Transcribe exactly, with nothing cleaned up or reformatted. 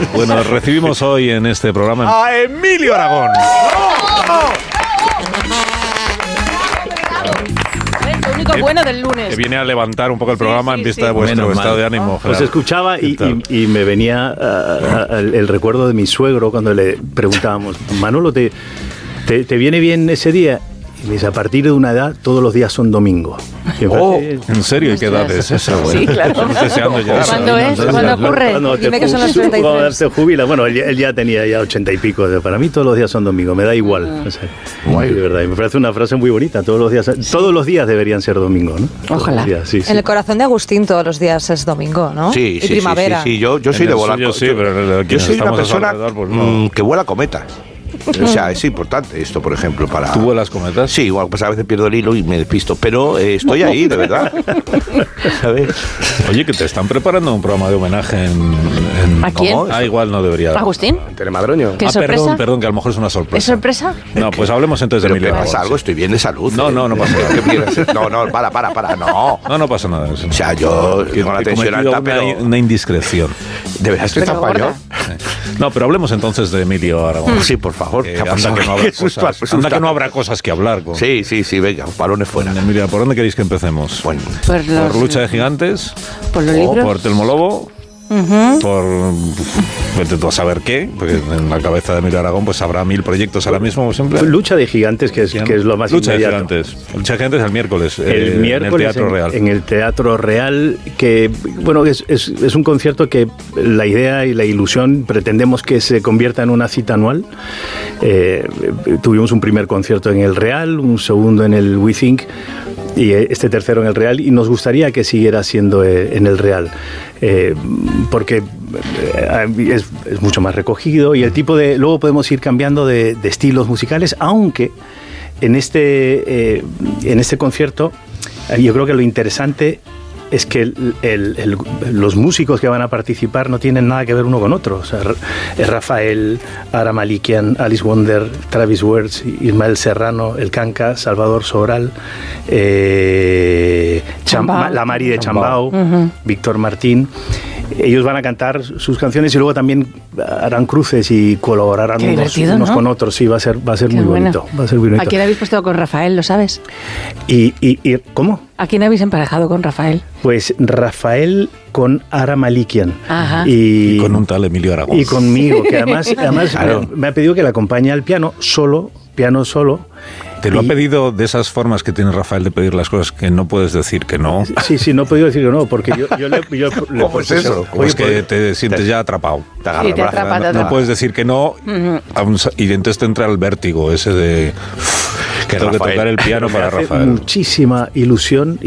Bueno, recibimos hoy en este programa a Emilio Aragón. ¡No! Lo único bueno del lunes. Que viene a levantar un poco el programa sí, sí, en vista sí. de vuestro Menos estado mal. de ánimo. Pues escuchaba y, y, y me venía uh, el, el recuerdo de mi suegro cuando le preguntábamos, Manolo, ¿te, te, te viene bien ese día? Y me dice, a partir de una edad, todos los días son domingo. Oh, ¿en serio? ¿Y qué edad es esa? Bueno, sí, claro. Estamos deseando llegar. ¿Cuándo es? ¿Cuándo ocurre? Cuando Dime te que son los treinta y tres. Cuando se jubila. Bueno, él, él ya tenía ya ochenta y pico. Para mí todos los días son domingo, me da igual. Uh-huh. O sea, guay, de verdad. Y me parece una frase muy bonita. Todos los días, sí. todos los días deberían ser domingo, ¿no? Ojalá. Días, sí, sí. En el corazón de Agustín todos los días es domingo, ¿no? Sí, y sí, primavera. sí, sí, sí. Yo, yo soy en de volar. Yo, sí, pero yo soy una persona pues no. mmm, que vuela cometas. O sea, es importante esto, por ejemplo, para... ¿Tú vuelas cometas? Sí, igual, pues a veces pierdo el hilo y me despisto, pero eh, estoy ahí, de verdad. ¿Sabes? Oye, que te están preparando un programa de homenaje en... en ¿A quién? ¿Cómo? Ah, igual no debería... ¿Agustín? En Telemadroño. ¿Qué ah, sorpresa? Perdón, perdón, que a lo mejor es una sorpresa. ¿Es sorpresa? No, pues hablemos entonces de ¿Pero Emilio qué pasa? Aragón, Algo, sí. estoy bien de salud. No, no, no pasa nada. ¿Qué quieres? No, no, para, para, para, no. No, no pasa nada. O sea, yo que, con la he tensión alta, una, pero... una indiscreción. ¿De verdad estoy tan español? No, pero hablemos entonces de Emilio Aragón. Sí, por favor. Que anda, que no habrá cosas, anda que no habrá cosas que hablar. Con, sí, sí, sí, venga, balones fuera. Emilio, ¿por dónde queréis que empecemos? Bueno, por, los, ¿Por Lucha de Gigantes? ¿Por los libros? ¿Por Telmo Lobo? Uh-huh. Por vete a saber qué, porque en la cabeza de Emilio Aragón pues habrá mil proyectos ahora mismo, como siempre. Lucha de Gigantes, que es, que es lo más Lucha inmediato. de Gigantes. Lucha de Gigantes el miércoles. El eh, miércoles en el Teatro en, Real. En el Teatro Real, que bueno, es, es, es un concierto que la idea y la ilusión pretendemos que se convierta en una cita anual. Eh, tuvimos un primer concierto en el Real, un segundo en el We Think, y este tercero en el Real, y nos gustaría que siguiera siendo en el Real, eh, porque es, es mucho más recogido y el tipo de... Luego podemos ir cambiando de, de estilos musicales, aunque en este, eh, en este concierto yo creo que lo interesante es que el, el, el, los músicos que van a participar no tienen nada que ver uno con otro. O sea, Rafael, Ara Malikian, Alice Wonder, Travis Wertz, Ismael Serrano, El Canca, Salvador Sobral, eh, Chambao, la Mari de Chambao, uh-huh. Víctor Martín. Ellos van a cantar sus canciones y luego también harán cruces y colaborarán unos, unos ¿no? con otros. Sí, va a ser, va a ser muy bueno. bonito. Va a ser muy bonito. ¿A quién habéis puesto con Rafael, lo sabes? Y, y, y ¿Cómo? ¿A quién habéis emparejado con Rafael? Pues Rafael con Ara Malikian. Ajá. Y, y con un tal Emilio Aragón. Y conmigo, que además, además claro. me, me ha pedido que le acompañe al piano solo, piano solo. ¿Te lo y, ha pedido de esas formas que tiene Rafael de pedir las cosas que no puedes decir que no? Sí, sí, no he podido decir que no, porque yo, yo le... Yo, ¿Cómo le, es eso? ¿Cómo es que te sientes te, ya atrapado? Te agarra, sí, te atrapa, te atrapa. No puedes decir que no, uh-huh. y entonces te entra el vértigo ese de... Uf, que tengo que tocar el piano para Rafael. Muchísima ilusión.